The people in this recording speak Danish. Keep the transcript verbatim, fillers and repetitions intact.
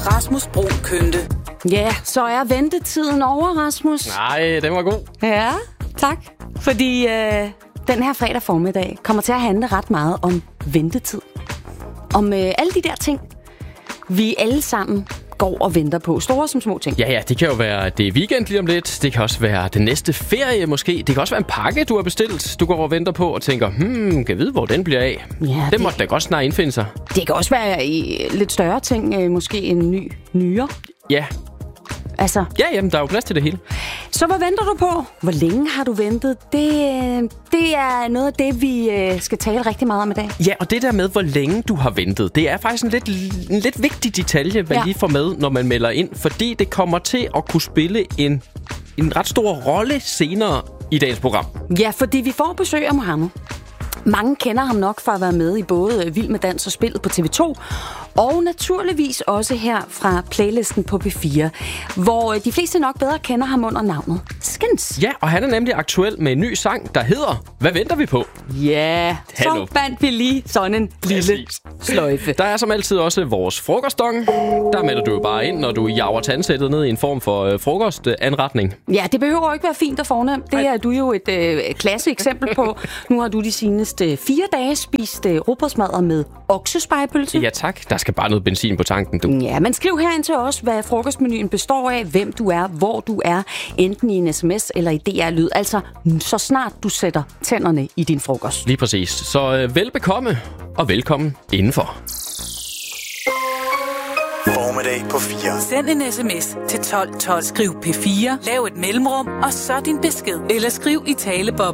Rasmus Bruun Kønte. Ja, så er ventetiden over, Rasmus. Nej, den var god. Ja, tak. Fordi øh, den her fredag formiddag kommer til at handle ret meget om ventetid. Om øh, alle de der ting, vi alle sammen går og venter på. Store som små ting. Ja, ja, det kan jo være, det er weekend lige om lidt. Det kan også være den næste ferie måske. Det kan også være en pakke, du har bestilt. Du går og venter på og tænker, hmm, kan jeg vide, hvor den bliver af? Ja, den det... måtte da godt snart indfinde sig. Det kan også være i lidt større ting. Måske en ny nyere. Ja. Altså. Ja, jamen, der er jo plads til det hele. Så hvad venter du på? Hvor længe har du ventet? Det, det er noget af det, vi skal tale rigtig meget om i dag. Ja, og det der med, hvor længe du har ventet, det er faktisk en lidt, en lidt vigtig detalje, man ja. lige får med, når man melder ind. Fordi det kommer til at kunne spille en, en ret stor rolle senere i dagens program. Ja, fordi vi får besøg af Mohammed. Mange kender ham nok for at være med i både Vild med Dans og Spillet på T V to, og naturligvis også her fra playlisten på P fire, hvor de fleste nok bedre kender ham under navnet Skins. Ja, og han er nemlig aktuel med en ny sang, der hedder Hvad venter vi på? Ja, Hallo. Så bandt vi lige sådan en lille sløjfe. Der er som altid også vores frokostdong. Der melder du jo bare ind, når du jager tandsættet ned i en form for øh, frokostanretning. Ja, det behøver ikke være fint og fornemt. Det er du jo et øh, klasse eksempel på. Nu har du de seneste fire dage spist øh, rugbrødsmadder med oksespegepølse. Ja tak, der skal bare noget benzin på tanken, du. Ja, men skriv herind til os, hvad frokostmenuen består af, hvem du er, hvor du er, enten i en sms eller i D R-lyd. Altså, så snart du sætter tænderne i din frokost. Lige præcis. Så øh, velbekomme og velkommen indenfor. Formiddag på fire. Send en sms til tolv tolv. Skriv P fire, lav et mellemrum, og så din besked. Eller skriv i talebob